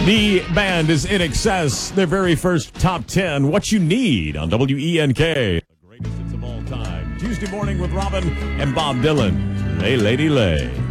The band is In Excess, their very first top 10, What You Need on WENK. The greatest hits of all time. Tuesday morning with Robin and Bob Dylan. Lay, Lady, Lay.